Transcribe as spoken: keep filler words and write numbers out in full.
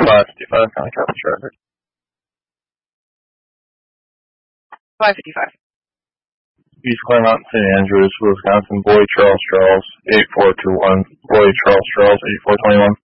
by fifty-five, County Capital traffic. five fifty-five. East Claremont, Saint Andrews, Wisconsin, Boyd Charles Charles, eight four two one. Boyd Charles Charles, eight four two one.